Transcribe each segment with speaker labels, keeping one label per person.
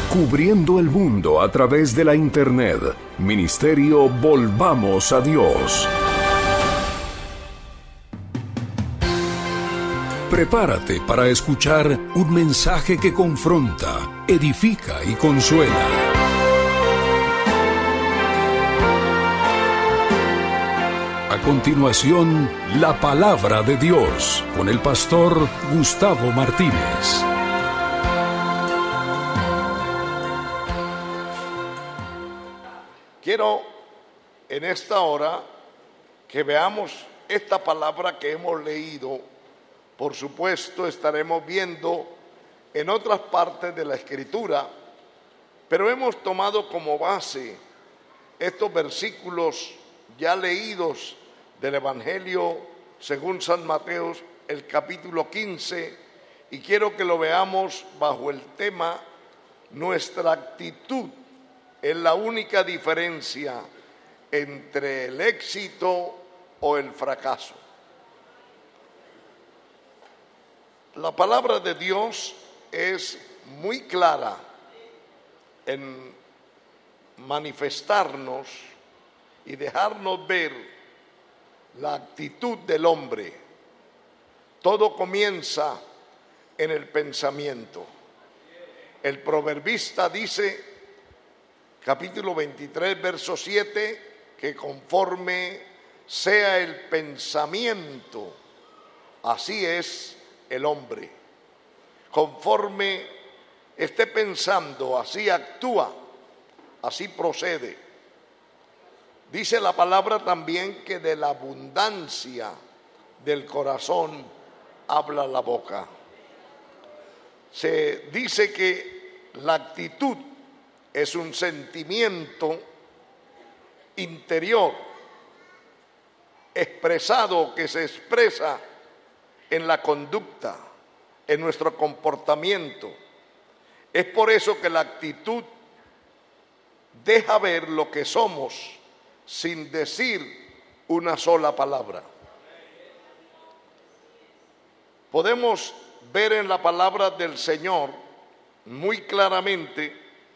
Speaker 1: Cubriendo el mundo a través de la internet. Ministerio Volvamos a Dios. Prepárate para escuchar un mensaje que confronta, edifica y consuela. A continuación, la palabra de Dios con el pastor Gustavo Martínez.
Speaker 2: Quiero en esta hora que veamos esta palabra que hemos leído. Por supuesto, estaremos viendo en otras partes de la Escritura, pero hemos tomado como base estos versículos ya leídos del Evangelio según San Mateo, el capítulo 15, y quiero que lo veamos bajo el tema nuestra actitud. Es la única diferencia entre el éxito o el fracaso. La palabra de Dios es muy clara en manifestarnos y dejarnos ver la actitud del hombre. Todo comienza en el pensamiento. El proverbista dice, capítulo 23, verso 7, que conforme sea el pensamiento, así es el hombre. Conforme esté pensando, así actúa, así procede. Dice la palabra también que de la abundancia del corazón habla la boca. Se dice que la actitud es un sentimiento interior expresado, que se expresa en la conducta, en nuestro comportamiento. Es por eso que la actitud deja ver lo que somos sin decir una sola palabra. Podemos ver en la palabra del Señor muy claramente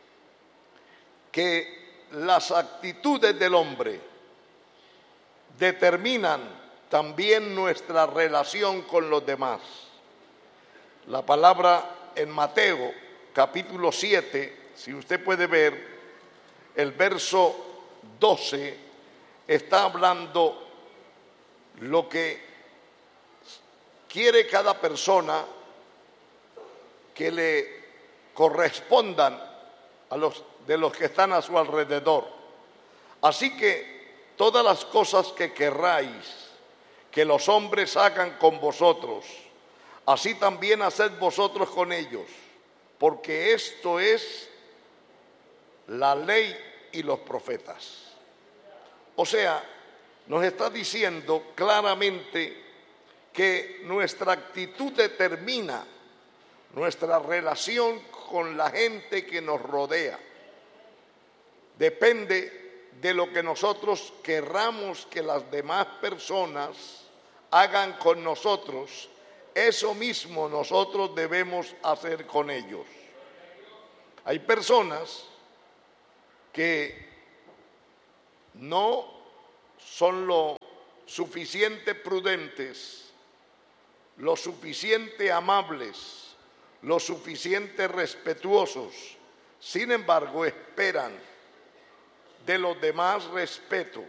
Speaker 2: que las actitudes del hombre determinan también nuestra relación con los demás. La palabra en Mateo, capítulo 7, si usted puede ver, el verso 12, está hablando lo que quiere cada persona que le correspondan a los que están a su alrededor. Así que todas las cosas que querráis que los hombres hagan con vosotros, así también haced vosotros con ellos, porque esto es la ley y los profetas. O sea, nos está diciendo claramente que nuestra actitud determina nuestra relación con la gente que nos rodea. Depende de lo que nosotros querramos que las demás personas hagan con nosotros, eso mismo nosotros debemos hacer con ellos. Hay personas que no son lo suficiente prudentes, lo suficiente amables, lo suficiente respetuosos. Sin embargo, esperan de los demás respeto,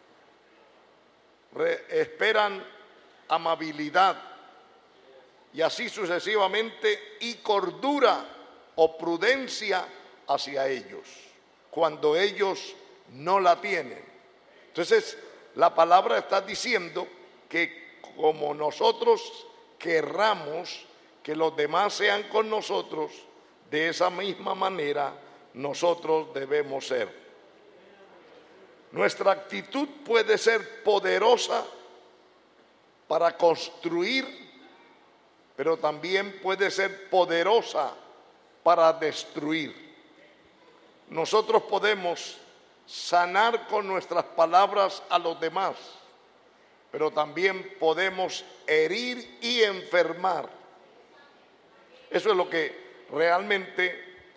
Speaker 2: esperan amabilidad y así sucesivamente, y cordura o prudencia hacia ellos, cuando ellos no la tienen. Entonces, la palabra está diciendo que como nosotros querramos que los demás sean con nosotros, de esa misma manera nosotros debemos ser. Nuestra actitud puede ser poderosa para construir, pero también puede ser poderosa para destruir. Nosotros podemos sanar con nuestras palabras a los demás, pero también podemos herir y enfermar. Eso es lo que realmente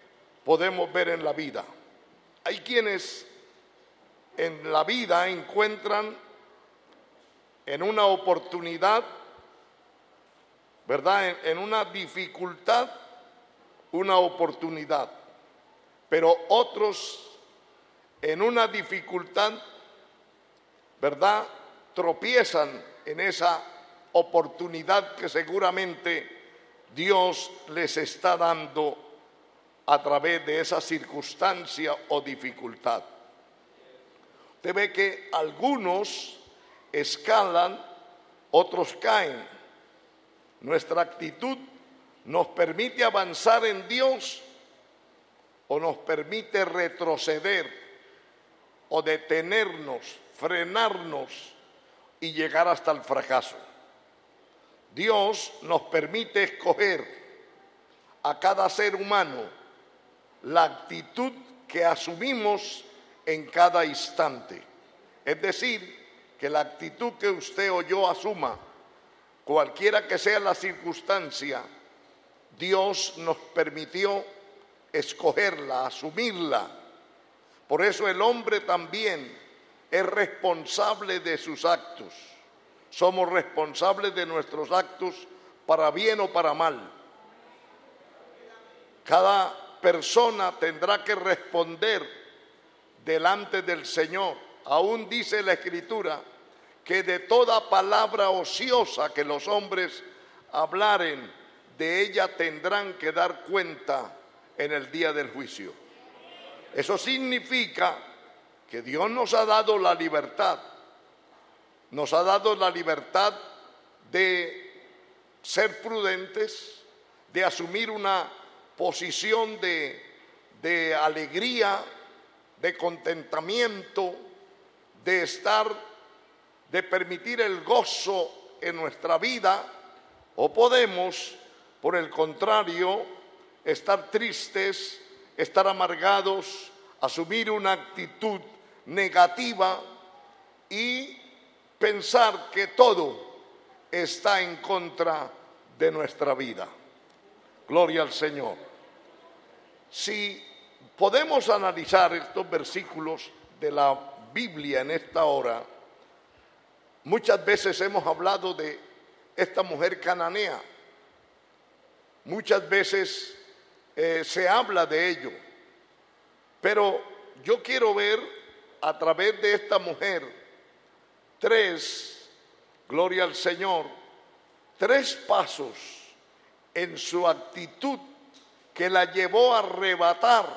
Speaker 2: podemos ver en la vida. Hay quienes en la vida encuentran en una oportunidad, ¿verdad?, en una dificultad, una oportunidad. Pero otros en una dificultad, ¿verdad?, tropiezan en esa oportunidad que seguramente Dios les está dando a través de esa circunstancia o dificultad. Usted ve que algunos escalan, otros caen. Nuestra actitud nos permite avanzar en Dios o nos permite retroceder o detenernos, frenarnos y llegar hasta el fracaso. Dios nos permite escoger a cada ser humano la actitud que asumimos en cada instante. Es decir, que la actitud que usted o yo asuma, cualquiera que sea la circunstancia, Dios nos permitió escogerla, asumirla. Por eso el hombre también es responsable de sus actos. Somos responsables de nuestros actos para bien o para mal. Cada persona tendrá que responder delante del Señor. Aún dice la Escritura que de toda palabra ociosa que los hombres hablaren, de ella tendrán que dar cuenta en el día del juicio. Eso significa que Dios nos ha dado la libertad. Nos ha dado la libertad de ser prudentes, de asumir una posición de alegría, de contentamiento, de permitir el gozo en nuestra vida, o podemos, por el contrario, estar tristes, estar amargados, asumir una actitud negativa y pensar que todo está en contra de nuestra vida. Gloria al Señor. Si podemos analizar estos versículos de la Biblia en esta hora, muchas veces hemos hablado de esta mujer cananea. Muchas veces se habla de ello. Pero yo quiero ver a través de esta mujer gloria al Señor, 3 pasos en su actitud que la llevó a arrebatar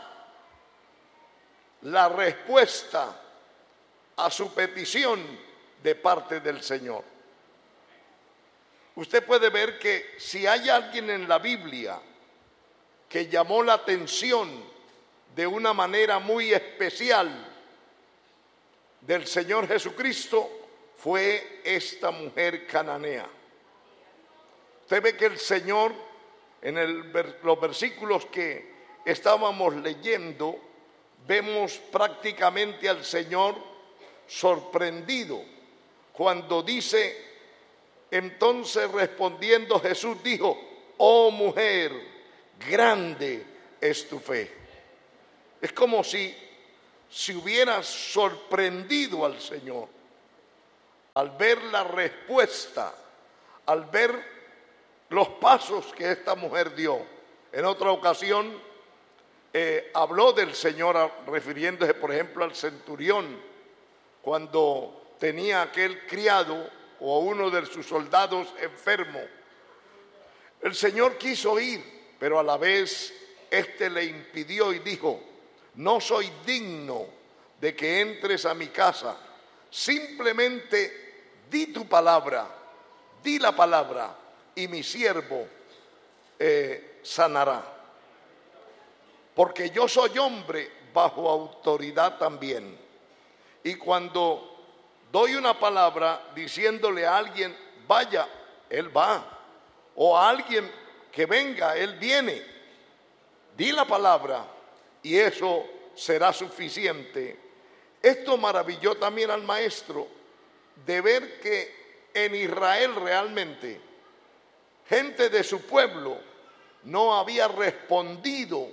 Speaker 2: la respuesta a su petición de parte del Señor. Usted puede ver que si hay alguien en la Biblia que llamó la atención de una manera muy especial del Señor Jesucristo, fue esta mujer cananea. Usted ve que el Señor, en los versículos que estábamos leyendo, vemos prácticamente al Señor sorprendido cuando dice: entonces respondiendo Jesús dijo: oh mujer, grande es tu fe. Es como si hubiera sorprendido al Señor al ver la respuesta, al ver los pasos que esta mujer dio. En otra ocasión habló del Señor refiriéndose, por ejemplo, al centurión, cuando tenía aquel criado o uno de sus soldados enfermo. El Señor quiso ir, pero a la vez éste le impidió y dijo: no soy digno de que entres a mi casa, simplemente di tu palabra, di la palabra y mi siervo sanará. Porque yo soy hombre bajo autoridad también. Y cuando doy una palabra diciéndole a alguien vaya, él va. O a alguien que venga, él viene. Di la palabra y eso será suficiente. Esto maravilló también al maestro de ver que en Israel realmente gente de su pueblo no había respondido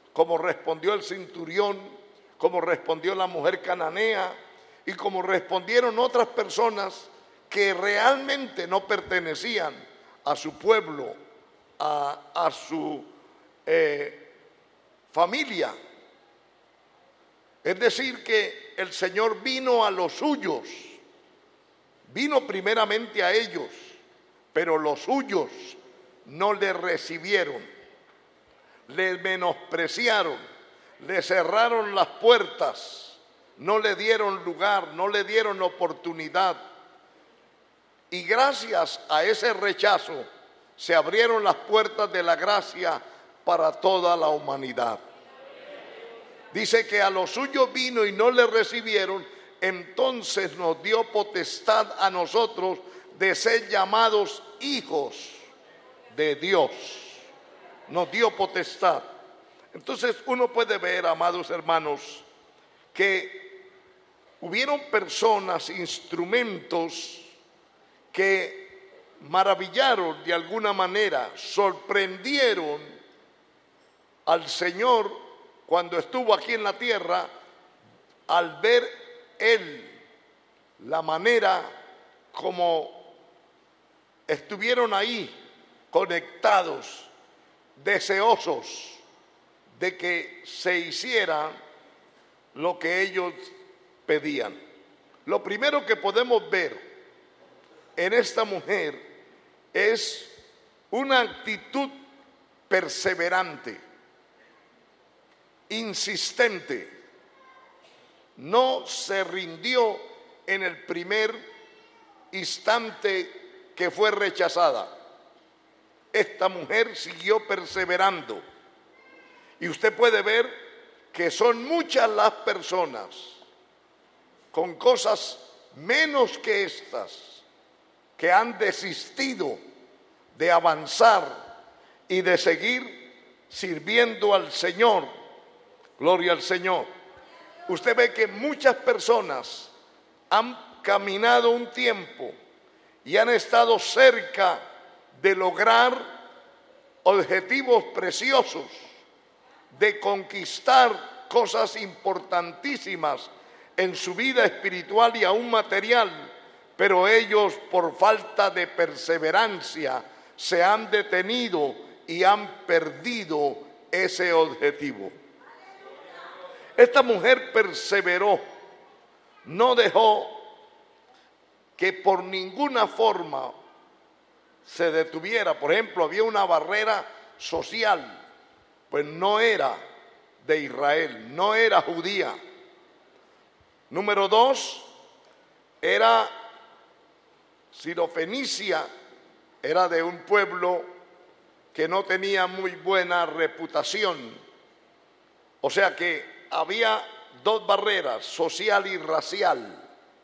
Speaker 2: como respondió el centurión, como respondió la mujer cananea y como respondieron otras personas que realmente no pertenecían a su pueblo, a su familia. Es decir, que el Señor vino a los suyos, vino primeramente a ellos, pero los suyos no le recibieron, le menospreciaron, le cerraron las puertas, no le dieron lugar, no le dieron oportunidad. Y gracias a ese rechazo se abrieron las puertas de la gracia para toda la humanidad. Dice que a los suyos vino y no le recibieron, entonces nos dio potestad a nosotros de ser llamados hijos de Dios. Nos dio potestad. Entonces uno puede ver, amados hermanos, que hubieron personas, instrumentos que maravillaron de alguna manera, sorprendieron al Señor cuando estuvo aquí en la tierra, al ver Él la manera como estuvieron ahí conectados, deseosos de que se hiciera lo que ellos pedían. Lo primero que podemos ver en esta mujer es una actitud perseverante, insistente. No se rindió en el primer instante que fue rechazada. Esta mujer siguió perseverando. Y usted puede ver que son muchas las personas con cosas menos que estas que han desistido de avanzar y de seguir sirviendo al Señor. Gloria al Señor. Usted ve que muchas personas han caminado un tiempo y han estado cerca de lograr objetivos preciosos, de conquistar cosas importantísimas en su vida espiritual y aún material, pero ellos por falta de perseverancia se han detenido y han perdido ese objetivo. Esta mujer perseveró, no dejó que por ninguna forma se detuviera. Por ejemplo, había una barrera social, pues no era de Israel, no era judía. Número 2, era Sirofenicia, era de un pueblo que no tenía muy buena reputación. O sea que había dos barreras, social y racial,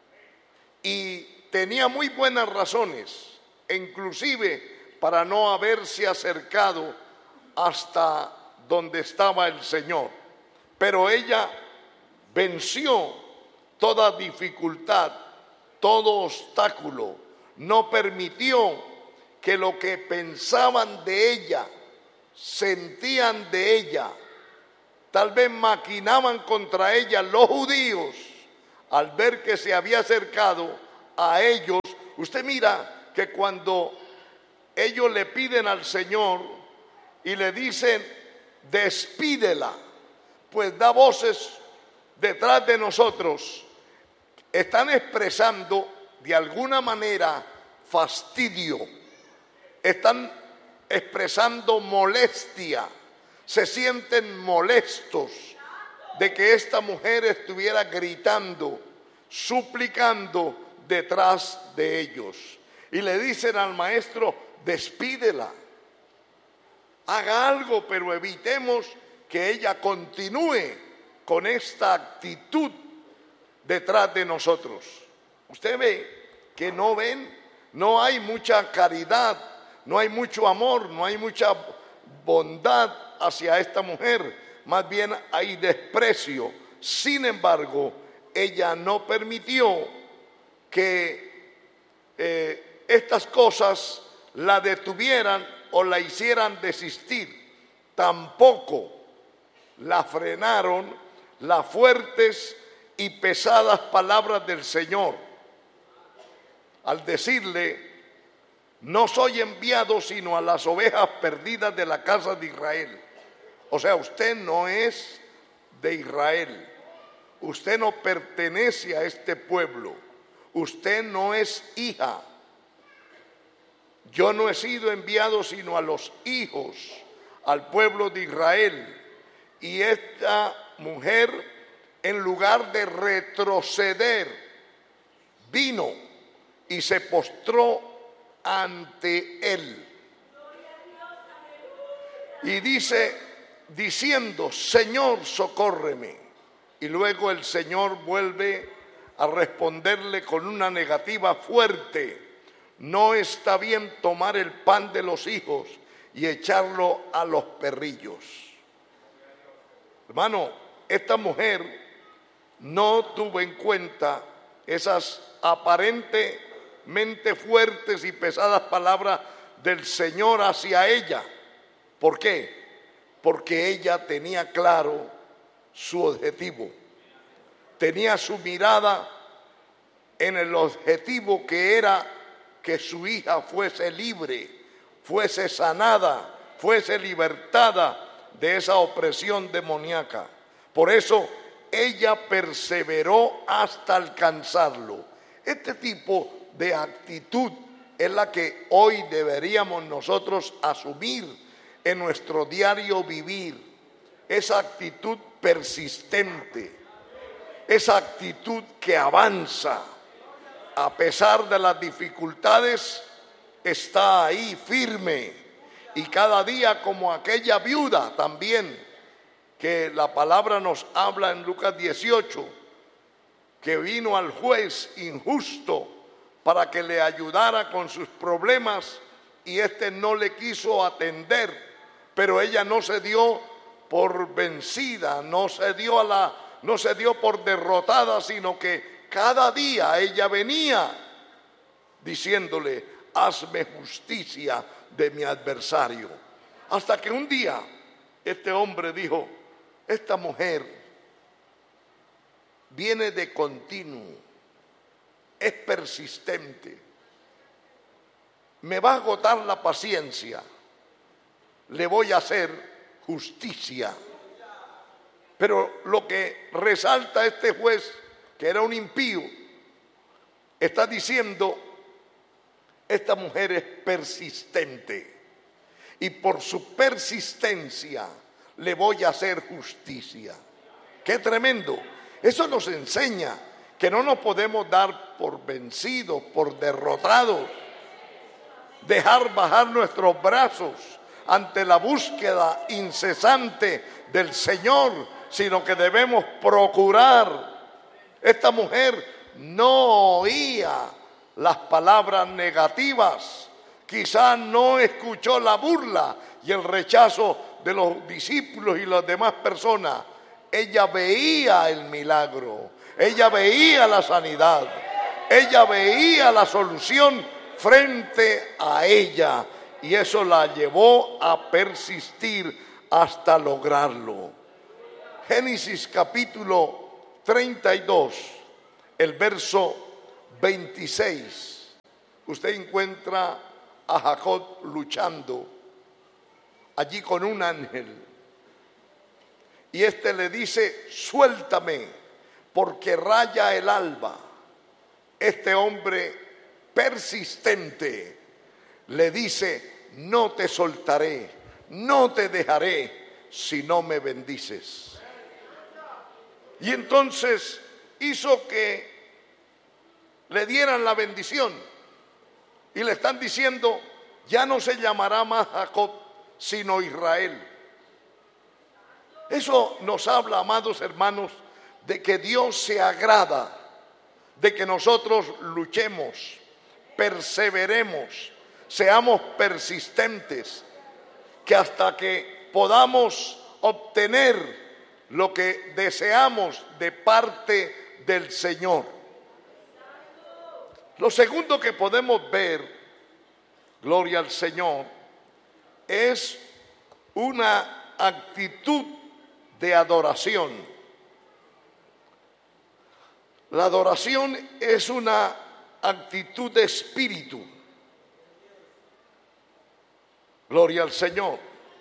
Speaker 2: y tenía muy buenas razones, inclusive para no haberse acercado hasta donde estaba el Señor. Pero ella venció toda dificultad, todo obstáculo, no permitió que lo que pensaban de ella, sentían de ella, tal vez maquinaban contra ella los judíos, al ver que se había acercado a ellos. Usted mira que cuando ellos le piden al Señor y le dicen, despídela, pues da voces detrás de nosotros, están expresando de alguna manera fastidio, están expresando molestia, se sienten molestos de que esta mujer estuviera gritando, suplicando detrás de ellos. Y le dicen al maestro, despídela, haga algo, pero evitemos que ella continúe con esta actitud detrás de nosotros. Usted ve que no hay mucha caridad, no hay mucho amor, no hay mucha bondad hacia esta mujer, más bien hay desprecio. Sin embargo, ella no permitió que estas cosas la detuvieran o la hicieran desistir. Tampoco la frenaron las fuertes y pesadas palabras del Señor al decirle: no soy enviado sino a las ovejas perdidas de la casa de Israel. O sea, usted no es de Israel, usted no pertenece a este pueblo, usted no es hija. Yo no he sido enviado sino a los hijos, al pueblo de Israel. Y esta mujer, en lugar de retroceder, vino y se postró ante él. Y diciendo: Señor, socórreme. Y luego el Señor vuelve a responderle con una negativa fuerte: no está bien tomar el pan de los hijos y echarlo a los perrillos. Hermano, esta mujer no tuvo en cuenta esas aparentemente fuertes y pesadas palabras del Señor hacia ella. ¿Por qué? Porque ella tenía claro su objetivo. Tenía su mirada en el objetivo, que era que su hija fuese libre, fuese sanada, fuese libertada de esa opresión demoníaca. Por eso ella perseveró hasta alcanzarlo. Este tipo de actitud es la que hoy deberíamos nosotros asumir en nuestro diario vivir. Esa actitud persistente, esa actitud que avanza a pesar de las dificultades, está ahí firme. Y cada día, como aquella viuda también, que la palabra nos habla en Lucas 18, que vino al juez injusto para que le ayudara con sus problemas, y éste no le quiso atender, pero ella no se dio por vencida, no se dio por derrotada, sino que cada día ella venía diciéndole: hazme justicia de mi adversario. Hasta que un día este hombre dijo: esta mujer viene de continuo, es persistente, me va a agotar la paciencia, le voy a hacer justicia. Pero lo que resalta este juez, que era un impío, está diciendo: esta mujer es persistente y por su persistencia le voy a hacer justicia. ¡Qué tremendo! Eso nos enseña que no nos podemos dar por vencidos, por derrotados, dejar bajar nuestros brazos ante la búsqueda incesante del Señor, sino que debemos procurar. Esta mujer no oía las palabras negativas, quizás no escuchó la burla y el rechazo de los discípulos y las demás personas. Ella veía el milagro, ella veía la sanidad, ella veía la solución frente a ella, y eso la llevó a persistir hasta lograrlo. Génesis capítulo 32, el verso 26, usted encuentra a Jacob luchando allí con un ángel, y este le dice: suéltame, porque raya el alba. Este hombre persistente le dice: no te soltaré, no te dejaré si no me bendices. Y entonces hizo que le dieran la bendición, y le están diciendo: ya no se llamará más Jacob, sino Israel. Eso nos habla, amados hermanos, de que Dios se agrada de que nosotros luchemos, perseveremos, seamos persistentes, que hasta que podamos obtener lo que deseamos de parte del Señor. Lo segundo que podemos ver, gloria al Señor, es una actitud de adoración. La adoración es una actitud de espíritu. Gloria al Señor.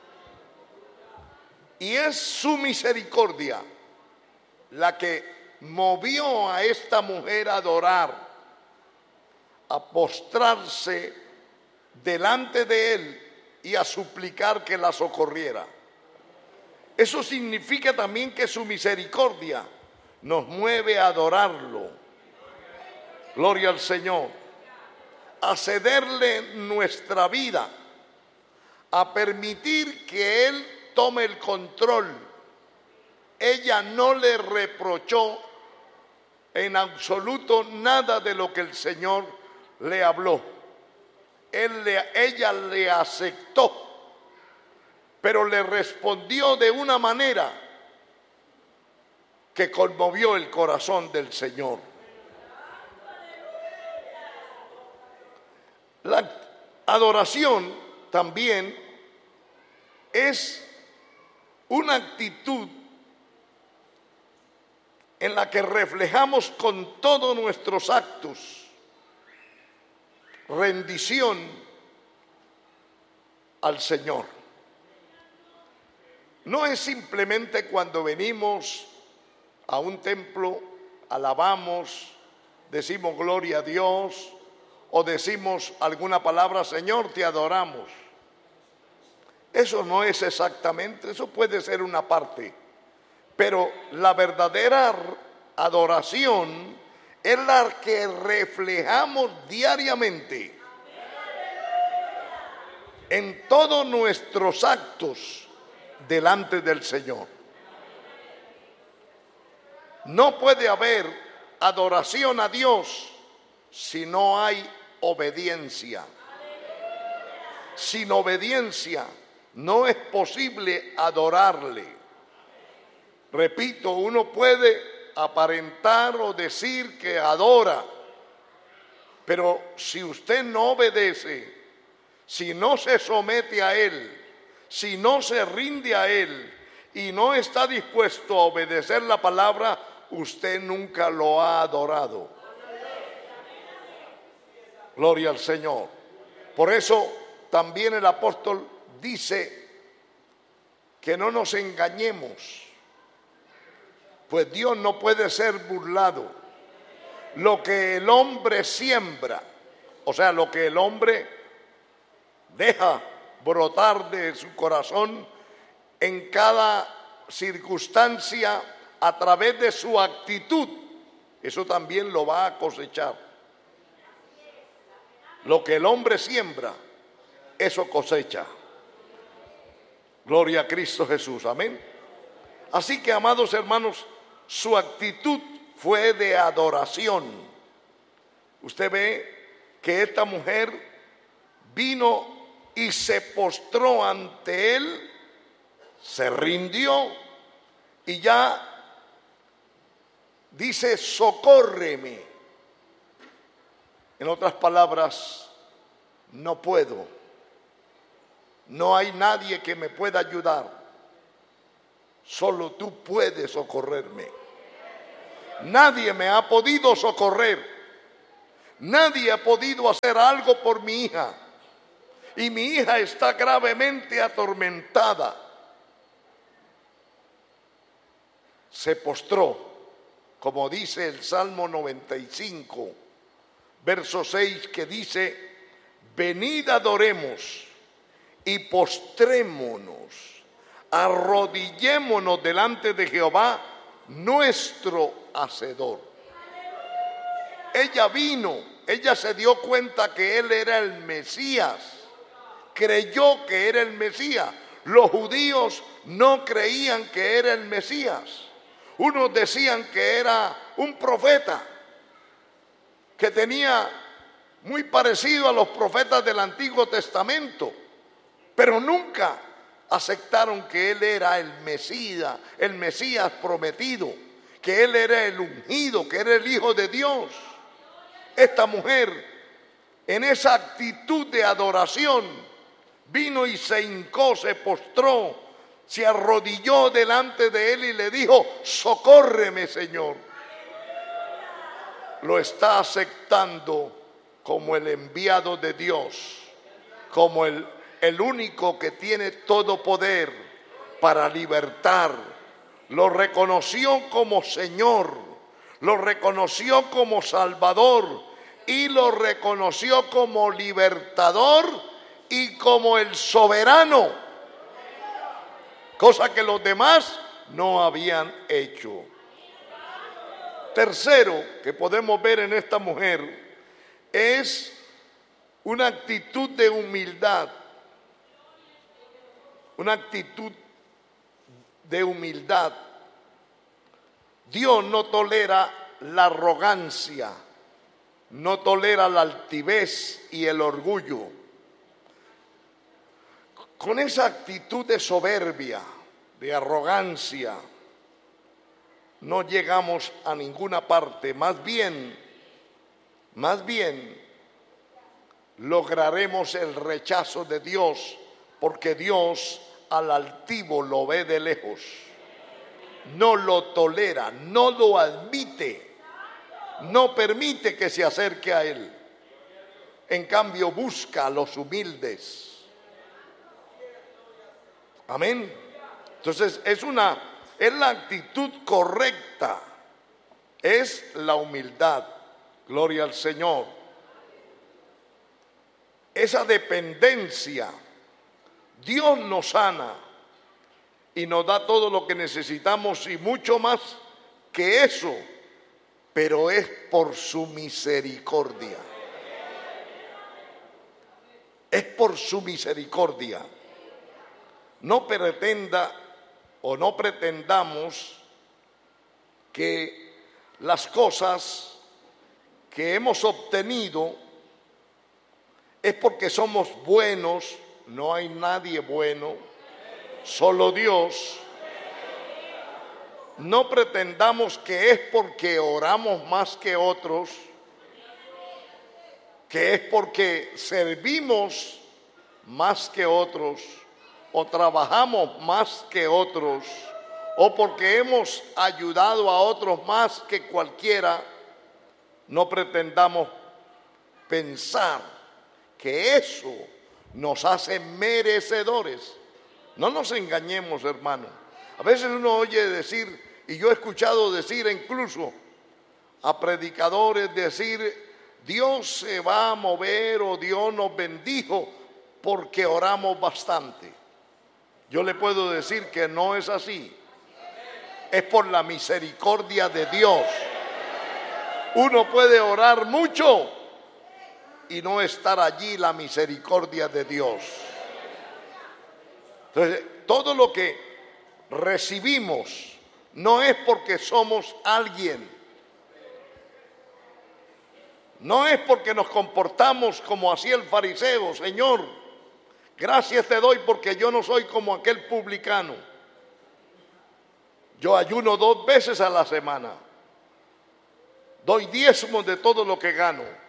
Speaker 2: Y es su misericordia la que movió a esta mujer a adorar, a postrarse delante de él y a suplicar que la socorriera. Eso significa también que su misericordia nos mueve a adorarlo. Gloria al Señor. A cederle nuestra vida, a permitir que él tome el control. Ella no le reprochó en absoluto nada de lo que el Señor le habló. Ella le aceptó, pero le respondió de una manera que conmovió el corazón del Señor. La adoración también es una actitud en la que reflejamos con todos nuestros actos rendición al Señor. No es simplemente cuando venimos a un templo, alabamos, decimos gloria a Dios o decimos alguna palabra, Señor, te adoramos. Eso no es exactamente, eso puede ser una parte. Pero la verdadera adoración es la que reflejamos diariamente en todos nuestros actos delante del Señor. No puede haber adoración a Dios si no hay obediencia. Sin obediencia no es posible adorarle. Repito, uno puede aparentar o decir que adora, pero si usted no obedece, si no se somete a Él, si no se rinde a Él y no está dispuesto a obedecer la palabra, usted nunca lo ha adorado. Gloria al Señor. Por eso también el apóstol dice que no nos engañemos, pues Dios no puede ser burlado. Lo que el hombre siembra, o sea, lo que el hombre deja brotar de su corazón en cada circunstancia a través de su actitud, eso también lo va a cosechar. Lo que el hombre siembra, eso cosecha. Gloria a Cristo Jesús, amén. Así que, amados hermanos, su actitud fue de adoración. Usted ve que esta mujer vino y se postró ante él, se rindió y ya dice, socórreme. En otras palabras, no puedo, no hay nadie que me pueda ayudar. Solo tú puedes socorrerme. Nadie me ha podido socorrer. Nadie ha podido hacer algo por mi hija. Y mi hija está gravemente atormentada. Se postró, como dice el Salmo 95, verso 6, que dice, venid adoremos y postrémonos. Arrodillémonos delante de Jehová, nuestro Hacedor. Ella vino, ella se dio cuenta que él era el Mesías, creyó que era el Mesías. Los judíos no creían que era el Mesías. Unos decían que era un profeta, que tenía muy parecido a los profetas del Antiguo Testamento, pero nunca aceptaron que él era el Mesías prometido, que él era el ungido, que era el Hijo de Dios. Esta mujer, en esa actitud de adoración, vino y se hincó, se postró se arrodilló delante de él y le dijo: socórreme, Señor. Lo está aceptando como el enviado de Dios, como el único que tiene todo poder para libertar. Lo reconoció como Señor, lo reconoció como Salvador y lo reconoció como libertador y como el soberano, cosa que los demás no habían hecho. Tercero que podemos ver en esta mujer es una actitud de humildad. Una actitud de humildad. Dios no tolera la arrogancia, no tolera la altivez y el orgullo. Con esa actitud de soberbia, de arrogancia, no llegamos a ninguna parte. Más bien, lograremos el rechazo de Dios, porque Dios al altivo lo ve de lejos, no lo tolera, no lo admite, no permite que se acerque a Él. En cambio, busca a los humildes. Amén. Entonces es la actitud correcta, es la humildad. Gloria al Señor. Esa dependencia. Dios nos sana y nos da todo lo que necesitamos y mucho más que eso, pero es por su misericordia. Es por su misericordia. No pretenda o no pretendamos que las cosas que hemos obtenido es porque somos buenos. No hay nadie bueno, solo Dios. No pretendamos que es porque oramos más que otros, que es porque servimos más que otros, o trabajamos más que otros, o porque hemos ayudado a otros más que cualquiera. No pretendamos pensar que eso nos hace merecedores. No nos engañemos, hermano. A veces uno oye decir, y yo he escuchado decir incluso a predicadores decir: Dios se va a mover o Dios nos bendijo porque oramos bastante. Yo le puedo decir que no es así. Es por la misericordia de Dios. Uno puede orar mucho y no estar allí la misericordia de Dios. Entonces, todo lo que recibimos no es porque somos alguien, no es porque nos comportamos como hacía el fariseo: Señor, gracias te doy porque yo no soy como aquel publicano. Yo ayuno 2 veces a la semana, doy diezmos de todo lo que gano.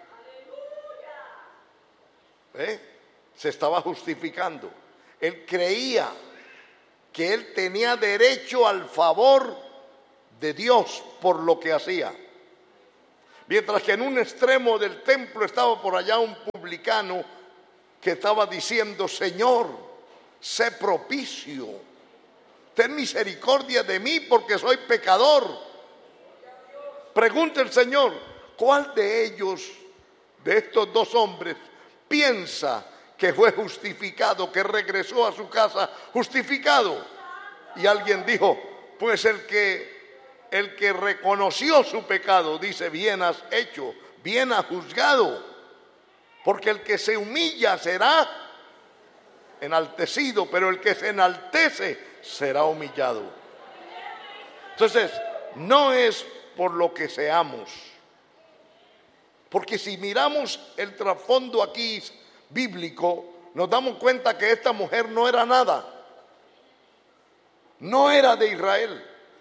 Speaker 2: Se estaba justificando. Él creía que él tenía derecho al favor de Dios por lo que hacía. Mientras que en un extremo del templo estaba por allá un publicano que estaba diciendo: Señor, sé propicio, ten misericordia de mí porque soy pecador. Pregunta el Señor: ¿cuál de ellos, de estos 2 hombres, piensa que fue justificado, que regresó a su casa justificado? Y alguien dijo: pues el que reconoció su pecado. Dice: bien has hecho, bien has juzgado, porque el que se humilla será enaltecido, pero el que se enaltece será humillado. Entonces, no es por lo que seamos, porque si miramos el trasfondo aquí bíblico, nos damos cuenta que esta mujer no era nada, no era de Israel,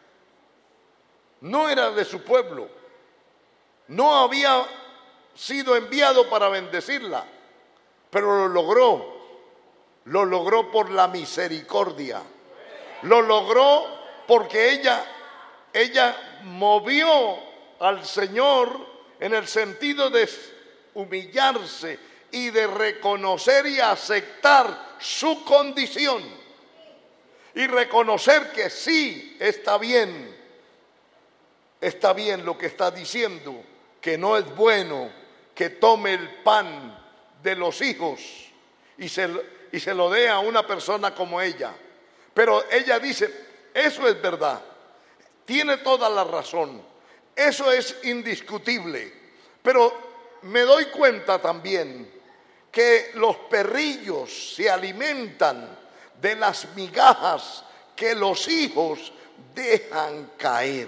Speaker 2: no era de su pueblo, no había sido enviado para bendecirla, pero lo logró por la misericordia. Lo logró porque ella movió al Señor en el sentido de humillarse y de reconocer y aceptar su condición. Y reconocer que sí, está bien lo que está diciendo, que no es bueno que tome el pan de los hijos y se lo dé a una persona como ella. Pero ella dice, eso es verdad, tiene toda la razón, eso es indiscutible. Pero me doy cuenta también que los perrillos se alimentan de las migajas que los hijos dejan caer.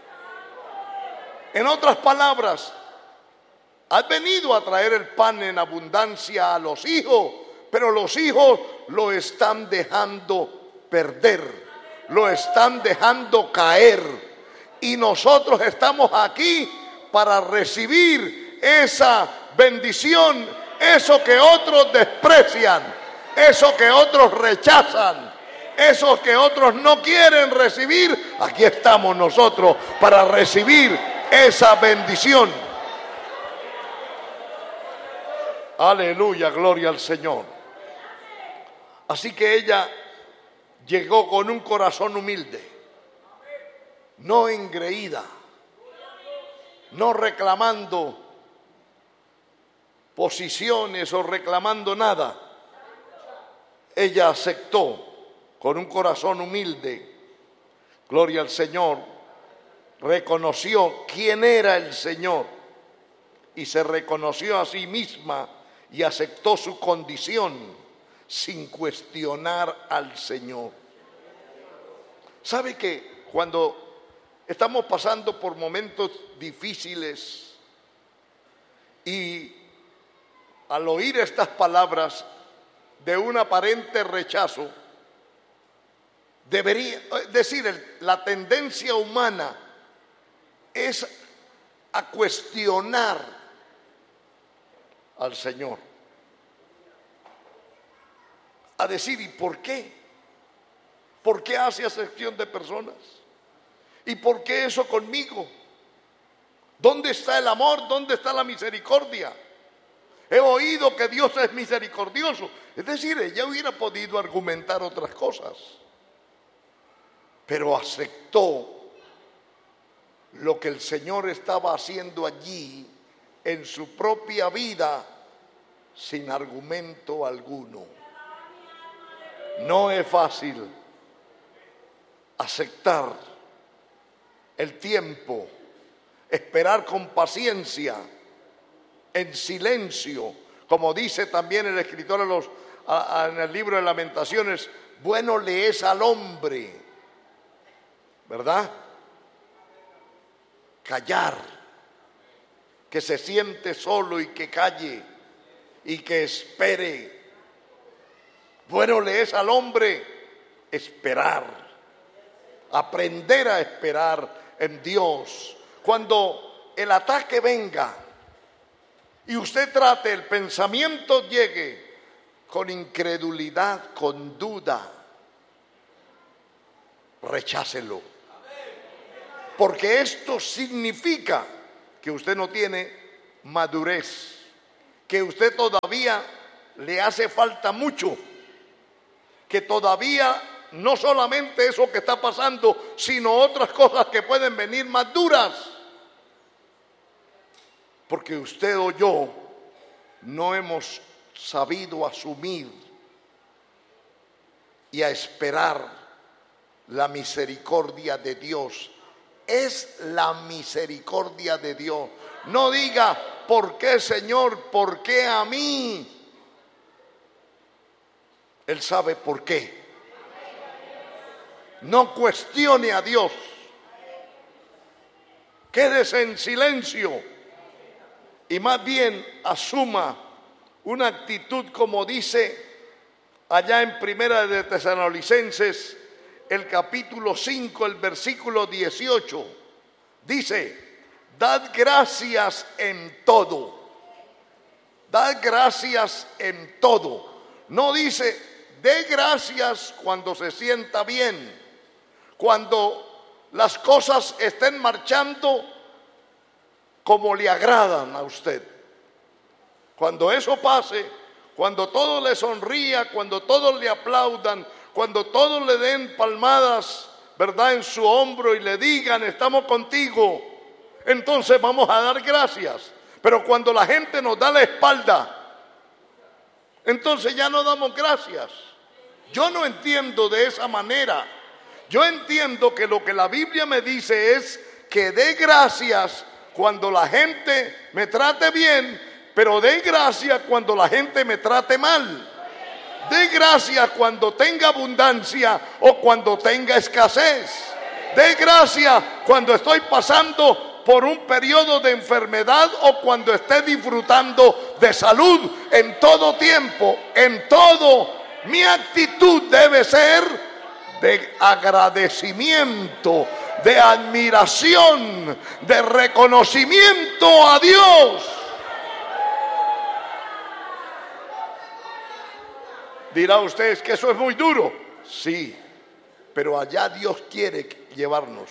Speaker 2: En otras palabras, has venido a traer el pan en abundancia a los hijos, pero los hijos lo están dejando perder, lo están dejando caer. Y nosotros estamos aquí para recibir esa bendición, eso que otros desprecian, eso que otros rechazan, eso que otros no quieren recibir. Aquí estamos nosotros para recibir esa bendición. Aleluya, gloria al Señor. Así que ella llegó con un corazón humilde, no engreída, no reclamando posiciones o reclamando nada. Ella aceptó con un corazón humilde, gloria al Señor, reconoció quién era el Señor y se reconoció a sí misma y aceptó su condición sin cuestionar al Señor. ¿Sabe que cuando estamos pasando por momentos difíciles y al oír estas palabras de un aparente rechazo, debería decir, la tendencia humana es a cuestionar al Señor, a decir, ¿y por qué? ¿Por qué hace acepción de personas? ¿Y por qué eso conmigo? ¿Dónde está el amor? ¿Dónde está la misericordia? He oído que Dios es misericordioso. Es decir, ella hubiera podido argumentar otras cosas, pero aceptó lo que el Señor estaba haciendo allí en su propia vida sin argumento alguno. No es fácil aceptar el tiempo, esperar con paciencia, en silencio, como dice también el escritor en el libro de Lamentaciones, bueno le es al hombre, ¿verdad? Callar, que se siente solo y que calle y que espere. Bueno le es al hombre esperar, aprender a esperar en Dios. Cuando el ataque venga y usted trate, el pensamiento llegue con incredulidad, con duda, rechácelo. Porque esto significa que usted no tiene madurez, que usted todavía le hace falta mucho, que todavía no solamente eso que está pasando, sino otras cosas que pueden venir más duras. Porque usted o yo no hemos sabido asumir y a esperar la misericordia de Dios. Es la misericordia de Dios. No diga, ¿por qué, Señor? ¿Por qué a mí? Él sabe por qué. No cuestione a Dios. Quédese en silencio y más bien asuma una actitud como dice allá en Primera de Tesalonicenses, el capítulo 5, el versículo 18. Dice, dad gracias en todo. Dad gracias en todo. No dice, dé gracias cuando se sienta bien. cuando las cosas estén marchando como le agradan a usted. Cuando eso pase, cuando todos le sonría, cuando todos le aplaudan, cuando todos le den palmadas, ¿verdad?, en su hombro y le digan, estamos contigo, entonces vamos a dar gracias. Pero cuando la gente nos da la espalda, entonces ya no damos gracias. Yo no entiendo de esa manera. Yo entiendo que lo que la Biblia me dice es que dé gracias cuando la gente me trate bien, pero dé gracias cuando la gente me trate mal. Dé gracias cuando tenga abundancia o cuando tenga escasez. Dé gracias cuando estoy pasando por un periodo de enfermedad o cuando esté disfrutando de salud. En todo tiempo, en todo, mi actitud debe ser de agradecimiento, de admiración, de reconocimiento a Dios. Dirá usted que eso es muy duro. Sí, pero allá Dios quiere llevarnos.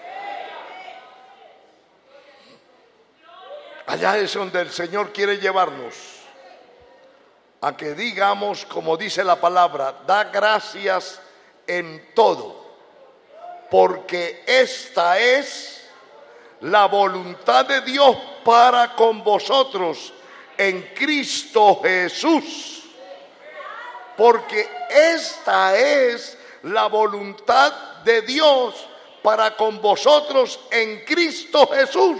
Speaker 2: Allá es donde el Señor quiere llevarnos. A que digamos, como dice la palabra, da gracias en todo, porque esta es la voluntad de Dios para con vosotros en Cristo Jesús. Porque esta es la voluntad de Dios para con vosotros en Cristo Jesús.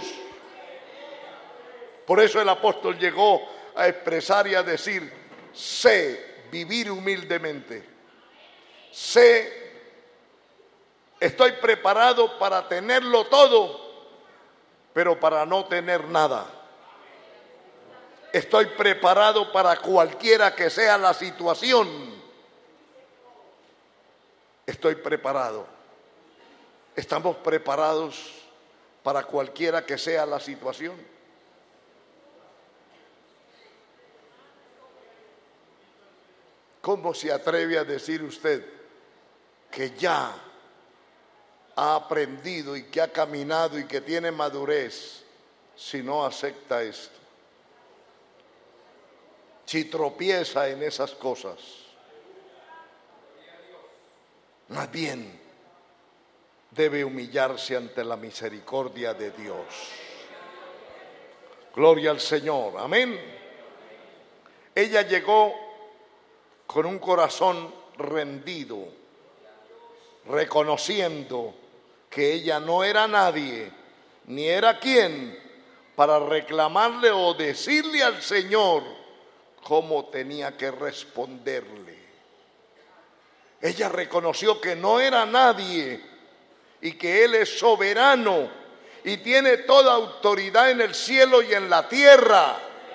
Speaker 2: Por eso el apóstol llegó a expresar y a decir, sé vivir humildemente. Estoy preparado para tenerlo todo, pero para no tener nada. Estoy preparado para cualquiera que sea la situación. Estoy preparado. ¿Estamos preparados para cualquiera que sea la situación? ¿Cómo se atreve a decir usted que ya ha aprendido y que ha caminado y que tiene madurez si no acepta esto? Si tropieza en esas cosas. Más bien debe humillarse ante la misericordia de Dios. Gloria al Señor, amén. Ella llegó con un corazón rendido, reconociendo que ella no era nadie, ni era quien para reclamarle o decirle al Señor cómo tenía que responderle. Ella reconoció que no era nadie y que Él es soberano y tiene toda autoridad en el cielo y en la tierra,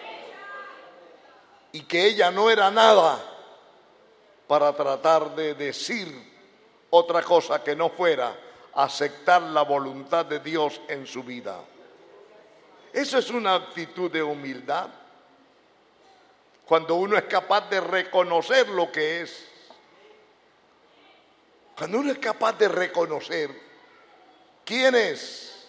Speaker 2: y que ella no era nada para tratar de decir otra cosa que no fuera aceptar la voluntad de Dios en su vida. Eso es una actitud de humildad. Cuando uno es capaz de reconocer lo que es. Cuando uno es capaz de reconocer quién es,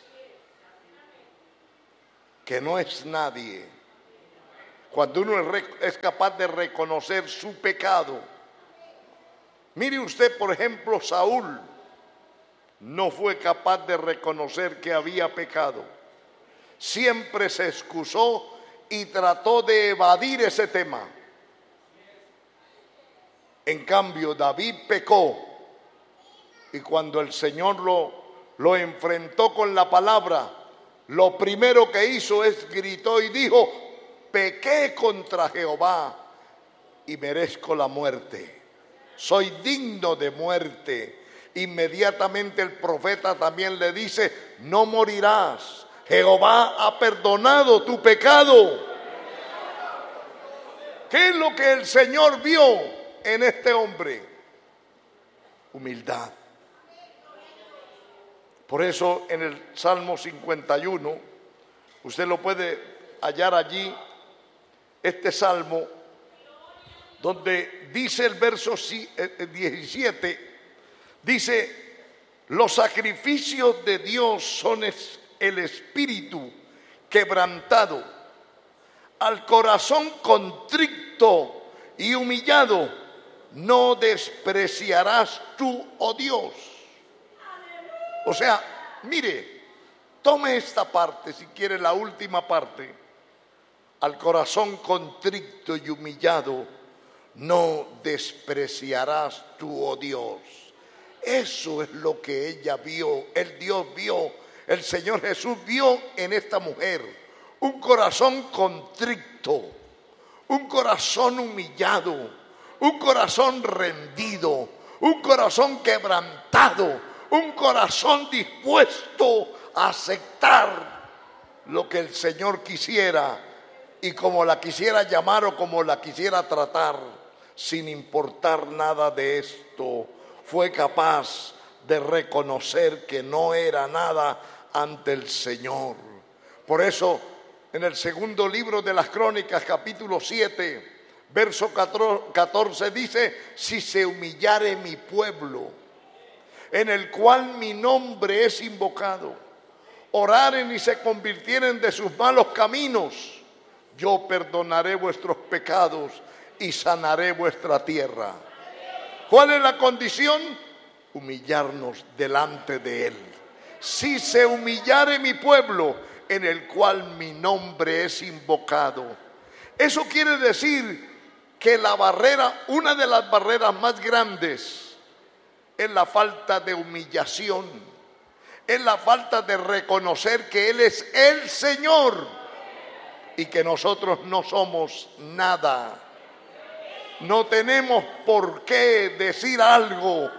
Speaker 2: que no es nadie. Cuando uno es capaz de reconocer su pecado. Mire usted, por ejemplo, Saúl no fue capaz de reconocer que había pecado. Siempre se excusó y trató de evadir ese tema. En cambio, David pecó, y cuando el Señor lo enfrentó con la palabra, lo primero que hizo es gritó y dijo: pequé contra Jehová y merezco la muerte. Soy digno de muerte. Inmediatamente el profeta también le dice: no morirás. Jehová ha perdonado tu pecado. ¿Qué es lo que el Señor vio en este hombre? Humildad. Por eso en el Salmo 51, usted lo puede hallar allí, este salmo, donde dice el verso 17, dice: Los sacrificios de Dios son el espíritu quebrantado. Al corazón contrito y humillado no despreciarás tú, oh Dios. O sea, mire, tome esta parte, si quiere la última parte. Al corazón contrito y humillado no despreciarás tú, oh Dios. Eso es lo que ella vio, el Dios vio, el Señor Jesús vio en esta mujer. Un corazón contrito, un corazón humillado, un corazón rendido, un corazón quebrantado, un corazón dispuesto a aceptar lo que el Señor quisiera y como la quisiera llamar o como la quisiera tratar, sin importar nada de esto. Fue capaz de reconocer que no era nada ante el Señor. Por eso, en el segundo libro de las Crónicas, capítulo 7, verso 14, dice: si se humillare mi pueblo, en el cual mi nombre es invocado, oraren y se convirtieren de sus malos caminos, yo perdonaré vuestros pecados y sanaré vuestra tierra. ¿Cuál es la condición? Humillarnos delante de Él. Si se humillare mi pueblo, en el cual mi nombre es invocado. Eso quiere decir que la barrera, una de las barreras más grandes, es la falta de humillación, es la falta de reconocer que Él es el Señor y que nosotros no somos nada. No tenemos por qué decir algo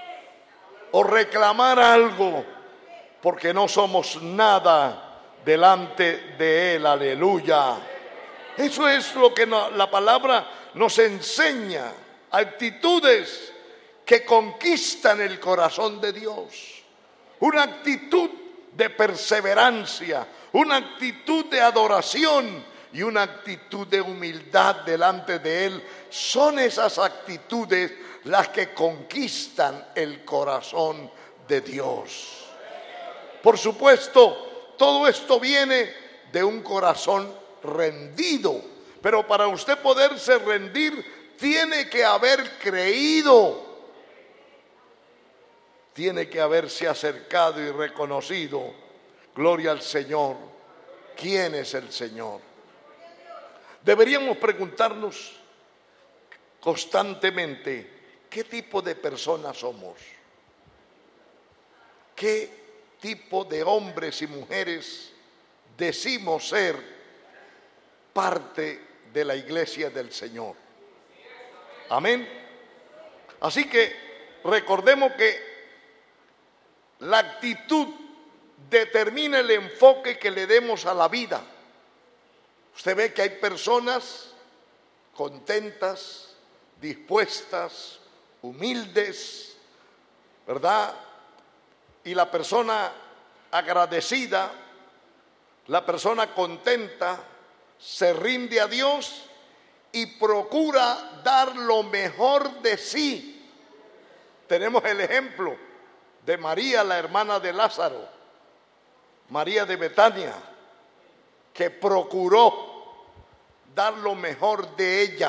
Speaker 2: o reclamar algo, porque no somos nada delante de Él. Aleluya. Eso es lo que la palabra nos enseña. Actitudes que conquistan el corazón de Dios. Una actitud de perseverancia, una actitud de adoración y una actitud de humildad delante de Él. Son esas actitudes las que conquistan el corazón de Dios. Por supuesto, todo esto viene de un corazón rendido, pero para usted poderse rendir, tiene que haber creído, tiene que haberse acercado y reconocido, gloria al Señor, ¿quién es el Señor? Deberíamos preguntarnos constantemente, ¿qué tipo de personas somos? ¿Qué tipo de hombres y mujeres decimos ser parte de la iglesia del Señor? Amén. Así que recordemos que la actitud determina el enfoque que le demos a la vida. Usted ve que hay personas contentas, dispuestas, humildes, ¿verdad? Y la persona agradecida, la persona contenta, se rinde a Dios y procura dar lo mejor de sí. Tenemos el ejemplo de María, la hermana de Lázaro, María de Betania, que procuró dar lo mejor de ella